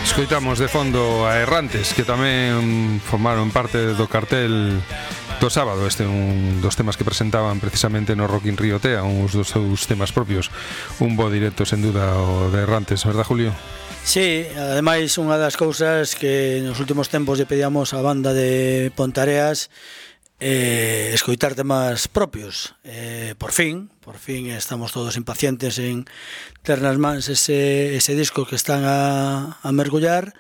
Escoitamos de fondo a Errantes, que tamén formaron parte do cartel do sábado. Este é un dos temas que presentaban precisamente no Rock in Rio Tea, uns dos seus temas propios. Un bo directo, sen duda, o de Errantes, verdad, Julio? Sí, ademais unha das cousas que nos últimos tempos lle pedíamos á banda de Pontareas escoitar temas propios. Por fin estamos todos impacientes en ter nas mans ese disco que están a mergullar.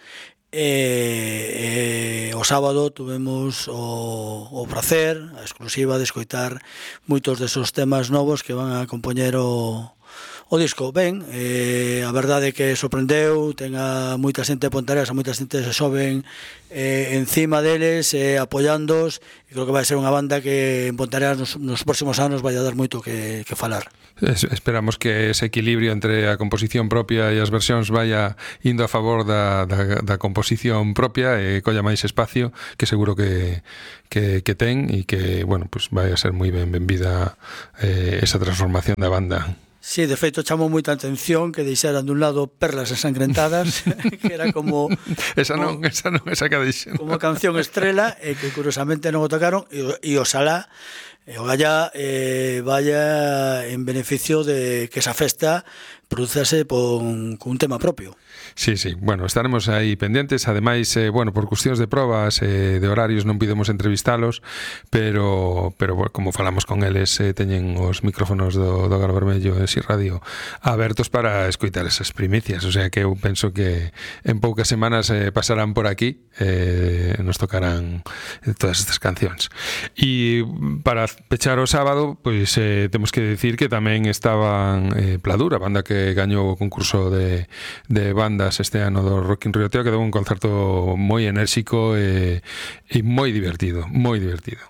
O sábado tuvemos o prazer, a exclusiva de escoitar moitos desos temas novos que van a compoñer o disco. Ben, a verdade é que sorprendeu, ten a moita xente de Pontareas, a moita xente se soben encima deles, apoiándos, e creo que vai ser unha banda que en Pontareas nos próximos anos vai a dar moito que falar. Esperamos que ese equilibrio entre a composición propia e as versións vaya indo a favor da composición propia e colla máis espacio, que seguro que ten, e que, bueno, pues vai a ser moi benvida esa transformación da banda. Sí, de feito chamou moita atención que deixaran dun lado Perlas ensangrentadas, que era como esa que deixen. Como canción estrela, e que curiosamente non o tocaron, e oxalá o Gallá vaya en beneficio de que esa festa prodúzase con un tema propio. Sí, bueno, estaremos aí pendentes. Ademais, bueno, por cuestións de probas, de horarios non podemos entrevistalos, pero bueno, como falamos con eles, teñen os micrófonos do Galo Vermello e Si Radio abertos para escoitar esas primicias, o sea que eu penso que en poucas semanas pasarán por aquí, nos tocarán todas estas cancións. E para pechar o sábado, pois temos que decir que tamén estaban Pladur, a banda que gañou o concurso de bandas este ano do Rock in Rio Tea, que deu un concerto moi enérxico e moi divertido, moi divertido.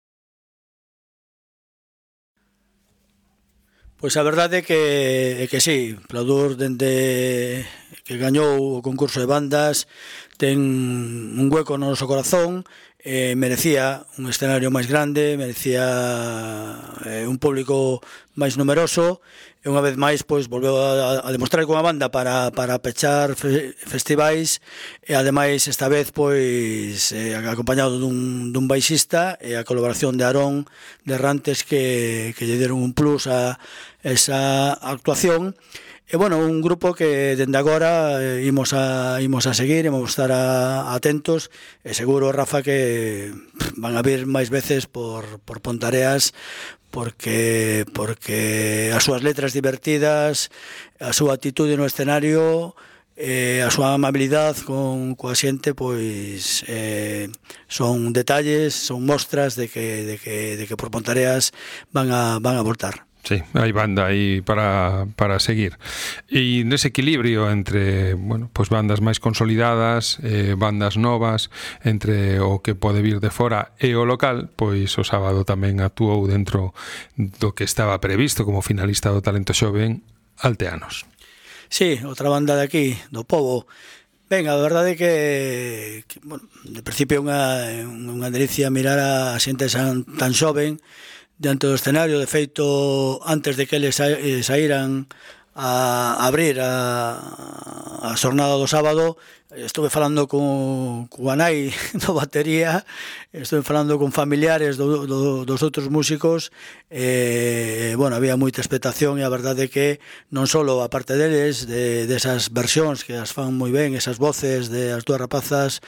Pois a verdade é que sí, Pladur, dende que gañou o concurso de bandas, ten un hueco no noso corazón, merecía un escenario máis grande, merecía un público máis numeroso, e unha vez máis pois volveu a demostrar con a banda para pechar festivais, e ademais esta vez pois acompañado dun baixista, e a colaboración de Aarón de Errantes que lle deron un plus a esa actuación. E bueno, un grupo que dende agora imos a seguir, imos a estar atentos, e seguro, Rafa, que van a vir máis veces por Pontareas, porque as súas letras divertidas, a súa actitude no escenario, a súa amabilidade coa xente, pois son detalles, son mostras de que por Pontareas van a voltar. Sí, hai banda aí para seguir. E nese equilibrio entre, bueno, pues bandas máis consolidadas, bandas novas, entre o que pode vir de fora e o local, pois o sábado tamén actuou dentro do que estaba previsto como finalista do Talento Xoven, Alteanos. Sí, outra banda de aquí, do pobo. Ben, a verdade é que bueno, de principio é unha delicia mirar a xente tan xoven diante do escenario. De feito, antes de que eles saíran a abrir a xornada do sábado, estuve falando con a nai do batería, estuve falando con familiares dos outros músicos, bueno, había moita expectación, e a verdade é que non só a parte deles, desas versións que as fan moi ben, esas voces de as dúas rapazas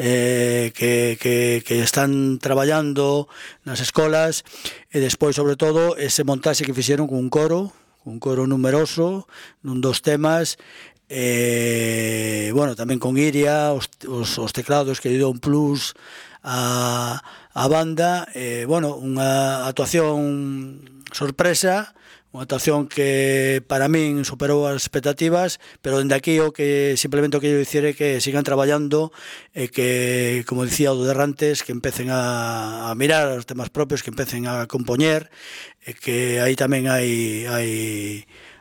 que están traballando nas escolas, e despois, sobre todo, ese montaxe que fixeron con un coro numeroso nun dos temas, bueno, tamén con Iria, os teclados que lle deu un plus a banda, bueno, unha actuación sorpresa, unha actuación que para min superou as expectativas, pero dende aquí simplemente o que eu dicir é que sigan traballando, e que, como dicía o de Errantes, que empecen a mirar os temas propios, que empecen a compoñer, e que aí tamén hai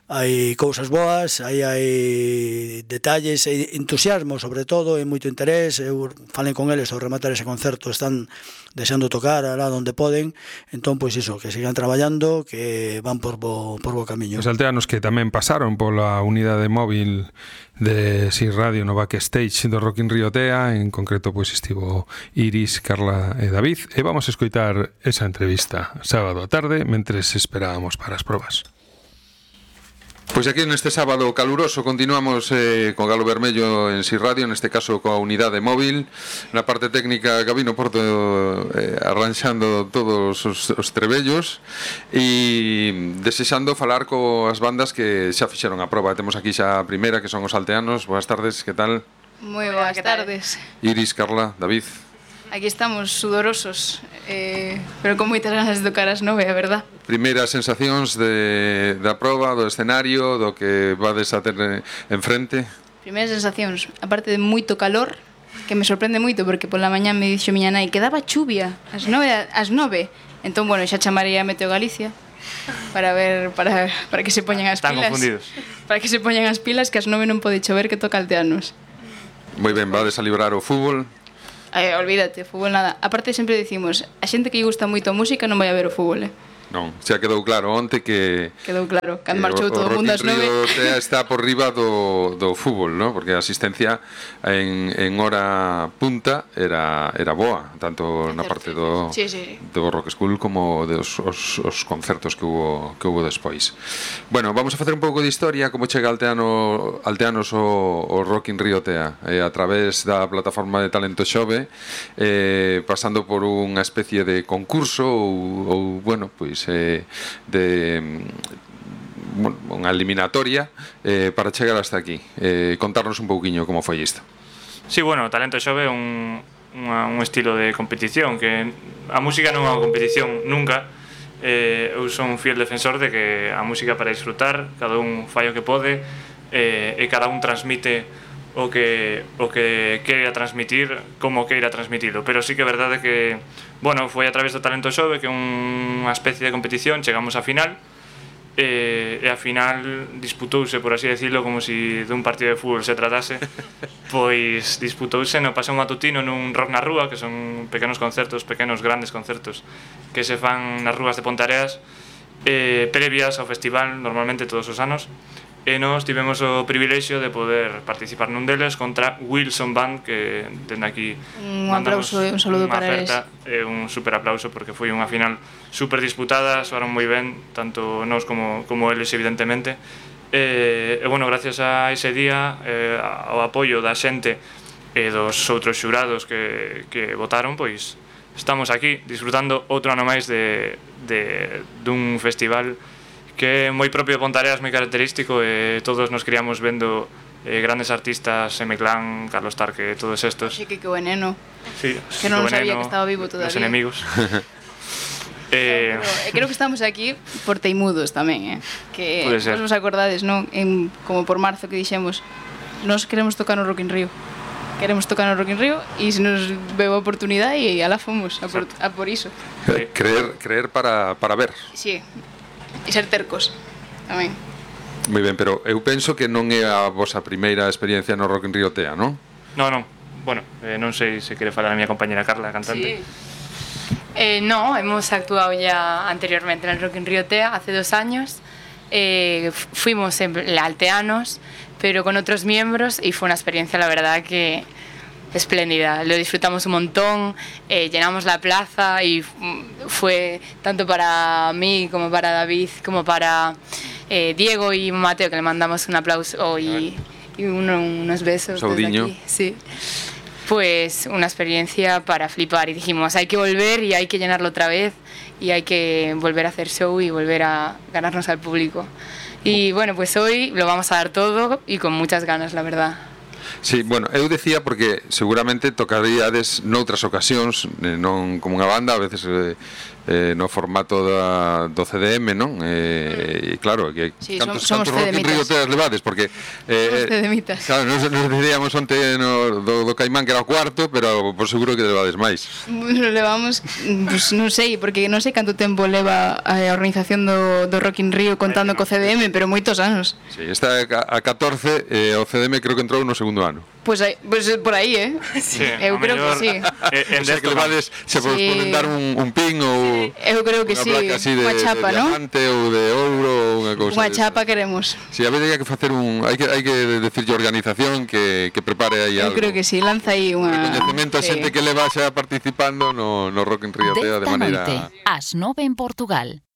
hai cousas boas, hai detalles, hai entusiasmo sobre todo, e moito interés. Eu falen con eles ao rematar ese concerto, están desexando tocar alá onde poden, entón pois iso, que sigan traballando, que van por bo camiño. Os alteanos que tamén pasaron pola unidade móvil de SIR Radio no backstage do Rock in Rio Tea, en concreto pois estivo Iris, Carla e David, e vamos a escoitar esa entrevista sábado á tarde mentres esperábamos para as probas. Pois aquí neste sábado caluroso continuamos con Galo Vermello en SIR Radio, neste caso coa unidade móvil, na parte técnica Gabino Porto arranxando todos os trebellos e desexando falar coas bandas que xa fixeron a proba. Temos aquí xa a primeira, que son os alteanos. Boas tardes, que tal? Moi boas tardes. Iris, Carla, David. Aquí estamos sudorosos, pero con moitas ganas de tocar as 9, a verdad. Primeiras sensacións da proba, do escenario, do que vades a ter enfrente? Primeiras sensacións, aparte de moito calor, que me sorprende moito, porque pola mañá me dixo miña nai que daba chuvia ás 9. Entón, bueno, xa chamarei a Meteo Galicia para ver, para que se poñan as pilas. Están confundidos. Para que se poñan as pilas, que ás 9 non pode chover, que toca alteanos. Moi ben, vades a librar o fútbol? Olvídate, fútbol nada. Aparte sempre dicimos, a xente que lle gusta moito a música non vai a ver o fútbol, Non, xa quedou claro onte que... Quedou claro, cando marchou todo o mundo ás 9. O Rock in Rio está por riba do fútbol, ¿no? Porque a asistencia en hora punta era boa, tanto na parte do Rock School como dos os concertos que hubo despois. Bueno, vamos a facer un pouco de historia, como chega Alteanos o Rock in Rio Tea, a través da plataforma de Talento Xove, pasando por unha especie de concurso ou bueno, pois unha eliminatoria para chegar hasta aquí. Contarnos un pouquiño como foi isto. Sí, bueno, Talento Xove é un estilo de competición, que a música non é unha competición nunca. Eu son un fiel defensor de que a música para disfrutar, cada un fai o que pode, e cada un transmite o que queira transmitir como queira transmitilo, pero sí que é verdade que, bueno, foi a través do Talento Xove, que é unha especie de competición, chegamos á final, e a final disputouse, por así decirlo, como si dun partido de fútbol se tratase, pois disputouse no paseo matutino nun Rock na Rúa, que son pequenos concertos, pequenos grandes concertos que se fan nas rúas de Ponteareas, previas ao festival, normalmente todos os anos. E nós tivemos o privilexio de poder participar nun deles contra Wilson Band, que dende aquí un aplauso e un saludo para eles. E un super aplauso, porque foi unha final super disputada, soaron moi ben, tanto nós como eles, evidentemente. E bueno, gracias a ese día, ao apoio da xente e dos outros xurados que votaron, pois estamos aquí disfrutando outro ano máis dun festival que é moi propio de Ponteareas, moi característico, e todos nos criamos vendo grandes artistas, M-Clan, Carlos Tarque, todos estos. Sí, que Veneno. Sí, que non sabía que estaba vivo todavía. Los Enemigos. Creo que estamos aquí por teimudos tamén, que vos acordades, non? Como por marzo que dixemos, nós queremos tocar no Rock in Rio. Queremos tocar no Rock in Rio, e se nos veo a oportunidade, e alá fomos a por iso. Creer para ver. Sí. E ser tercos tamén. Moi ben, pero eu penso que non é a vosa primeira experiencia no Rock in Rio Tea, non? Non. Bueno, non sei se quere falar a miña compañera Carla, cantante. Sí. No, hemos actuado ya anteriormente en el Rock in Rio Tea hace 2 años. Fuimos en Alteanos, pero con otros miembros, y fue una experiencia, la verdad, que espléndida, lo disfrutamos un montón, llenamos la plaza y fue tanto para mí como para David, como para Diego y Mateo, que le mandamos un aplauso y unos besos desde aquí. Sí. Pues una experiencia para flipar, y dijimos, hay que volver y hay que llenarlo otra vez y hay que volver a hacer show y volver a ganarnos al público. Y bueno, pues hoy lo vamos a dar todo y con muchas ganas, la verdad. Sí, bueno, eu decía porque seguramente tocaríades noutras ocasións, non como unha banda, a veces no formato do CDM, non? E claro, que sí, cantos somos Rock in Rio teas levades, porque somos CDMitas. Claro, nos decidíamos onte do Caimán que era o cuarto, pero por seguro que levades máis. Bueno, levamos, pues, non sei, porque non sei canto tempo leva a organización do Rock in Rio contando co CDM, pero moitos anos. Sí, está a 14 e o CDM creo que entrou no segundo ano. Pues por aí, Sí, eu creo que sí. O sea, que levades, se vos poden dar un pin ou eu creo que unha sí, placa así de diamante ou de ouro ou unha cousa. Unha chapa queremos. Si, a veces hai que facer hai que decirlle a organización que prepare aí algo. Eu creo que sí, lanza aí unha reconhecemento a xente que leva xa participando no Rock in Rio de maneira ás 9 en Portugal.